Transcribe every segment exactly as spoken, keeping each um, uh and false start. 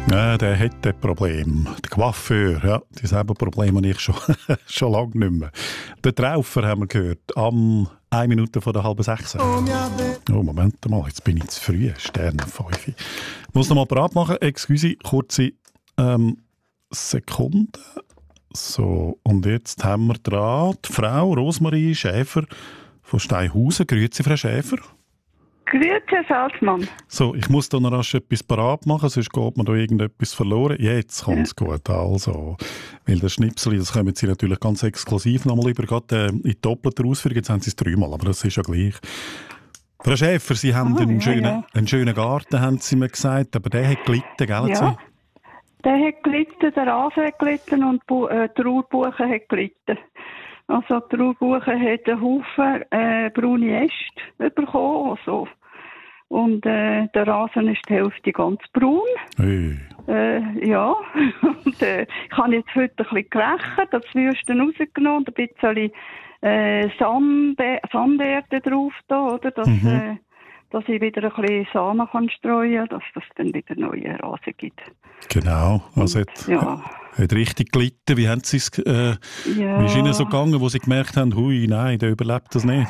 Ja, der hat das Problem. Der Coiffeur, ja, dieselben Probleme habe ich schon, schon lange nicht mehr. Der Traufer haben wir gehört, am eine Minute vor der halben sechs. Oh, Moment mal, jetzt bin ich zu früh. Stern fünf. Ich muss noch mal bereit machen. Excuse, kurze ähm, Sekunde. So, und jetzt haben wir dran die Frau Rosmarie Schäfer von Steinhausen. Grüezi, Frau Schäfer. Grüezi, Herr Salzmann. So, ich muss da noch rasch etwas parat machen, sonst geht mir da irgendetwas verloren. Jetzt kommt es ja. Gut, also. Weil das Schnipsel, das kommen Sie natürlich ganz exklusiv nochmal über, gerade äh, in doppelter Ausführung. Jetzt haben Sie es dreimal, aber das ist ja gleich. Frau Schäfer, Sie haben ah, einen, ja, schönen, ja. einen schönen Garten, haben Sie mir gesagt, aber der hat gelitten, gell? Ja, der hat gelitten, der Rasen hat gelitten und äh, der Urbuchen hat gelitten. Also die Urbuchen hat einen Haufen äh, braune Äste bekommen. Also. Und äh, der Rasen ist die Hälfte ganz braun. Hey. Äh, ja, und, äh, ich habe jetzt heute ein bisschen gerechnet, das Wüsten rausgenommen und ein bisschen äh, Sand, Sanderde drauf da, oder? Dass, mhm. äh, dass ich wieder ein bisschen Samen kann streuen kann, dass das dann wieder neue Rasen gibt. Genau, also und, hat, ja. hat richtig gelitten. Wie haben Sie es, äh, ja. wie ist Ihnen so gegangen, wo Sie gemerkt haben, hui, nein, der überlebt das nicht?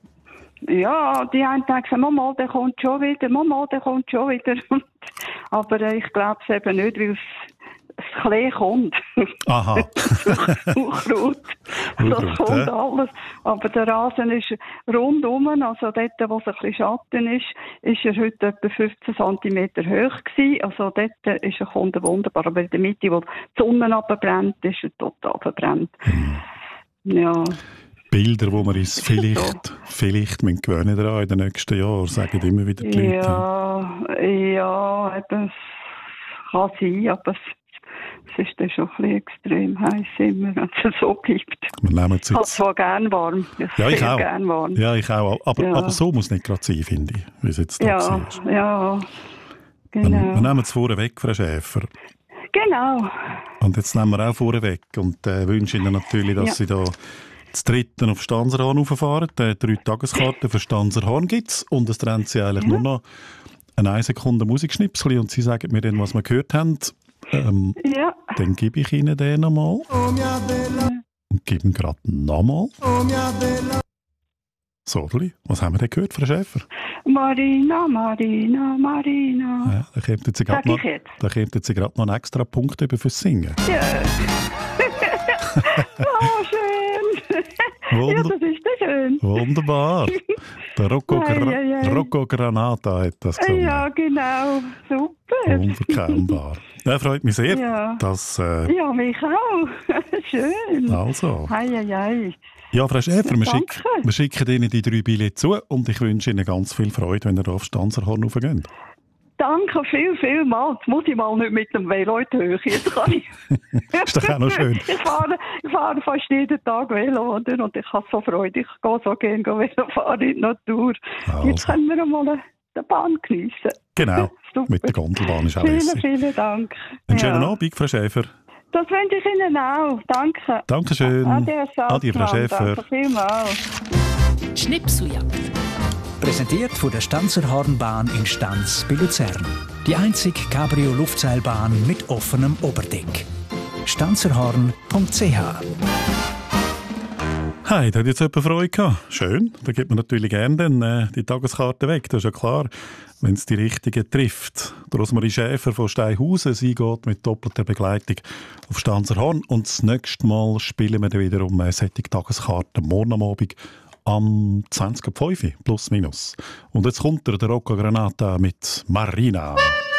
Ja, die haben gesagt, Mama, der kommt schon wieder, Mama, der kommt schon wieder. Aber äh, ich glaube es eben nicht, weil das Klee kommt. Aha. Unkraut. Das kommt ja. alles. Aber der Rasen ist rundum, also dort, wo es ein bisschen Schatten ist, ist er heute etwa fünfzehn Zentimeter hoch gewesen. Also dort ist er Kunde wunderbar. Aber in der Mitte, wo die Sonne abbrennt, ist er total verbrannt. Hm. Ja. Bilder, wo wir uns vielleicht, vielleicht gewöhnen daran in den nächsten Jahren, sagen immer wieder die Leute. Ja, ja, das kann sein, aber es, es ist dann schon ein bisschen extrem heiß immer, wenn es so bleibt. Wir nehmen es jetzt. Ich habe zwar gerne warm. Ich ja, ich auch. Gern warm. Ja, ich auch. Aber, ja. aber so muss es nicht gerade sein, finde ich, wie es jetzt da ja, ist. Ja, genau. Wir, wir nehmen es vorne weg, Frau Schäfer. Genau. Und jetzt nehmen wir auch vorne weg und äh, wünsche Ihnen natürlich, dass ja. Sie da das dritten auf Stanserhorn rauffahren. Die drei Tageskarten für Stanserhorn gibt es. Und es trennt sie eigentlich ja. nur noch eine eine Sekunde Musikschnipsel und Sie sagen mir dann, was wir gehört haben. Ähm, ja. Dann gebe ich Ihnen den nochmal. Und gebe ihn gerade nochmal. So, was haben wir denn gehört, Frau Schäfer? Marina, Marina, Marina. Ja, da kommt jetzt gerade noch, da kommt jetzt gerade noch ein extra Punkt über fürs Singen. Ja. Oh, schön. Wunder- ja, das ist ja schön. Wunderbar. Der Rocco, ei, Gra- ei, ei. Rocco Granata hat das gesungen. Ja, genau. Super. Unverkennbar. Ja, freut mich sehr. Ja, dass, äh, ja mich auch. Schön. Also. Ei, ei, ei. Ja, Frau Schäfer, wir, Danke. schick, wir schicken Ihnen die drei Billette zu und ich wünsche Ihnen ganz viel Freude, wenn ihr auf Stanserhorn raufgehen. Danke viel, viel mal. Jetzt muss ich mal nicht mit dem Velo in die Höhe. Jetzt kann ich. Ist doch auch noch schön. Ich fahre, ich fahre fast jeden Tag Velo, oder? Und ich habe so Freude. Ich gehe so gerne Velo fahren in die Natur. Also. Jetzt können wir mal die Bahn geniessen. Genau, mit der Gondelbahn ist auch Vielen, lässig. vielen Dank. Einen ja. schönen Abend, Frau Schäfer. Das wünsche ich Ihnen auch. Danke. Dankeschön. Ade, Ade, Frau Schäfer. Danke vielmals. Schnipseljagd. Präsentiert von der Stanserhornbahn in Stanz bei Luzern. Die einzige Cabrio-Luftseilbahn mit offenem Oberdeck. stanzerhorn punkt c h Hey, da hat jetzt jemand Freude gehabt. Schön, da gibt man natürlich gerne dann, äh, die Tageskarte weg. Das ist ja klar, wenn es die Richtigen trifft. Rosmarie Schäfer von Steinhausen, sie geht mit doppelter Begleitung auf Stanzerhorn. Und das nächste Mal spielen wir dann wiederum eine solche Tageskarte morgen am Abend am zwanzig Uhr fünf plus minus. Und jetzt kommt der Rocco Granata mit Marina.